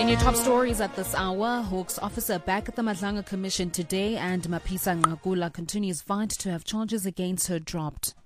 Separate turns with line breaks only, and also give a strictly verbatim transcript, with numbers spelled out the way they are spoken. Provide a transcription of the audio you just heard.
In your top stories at this hour, Hawks officer back at the Madlanga Commission today, and Mapisa Nqakula continues fight to have charges against her dropped.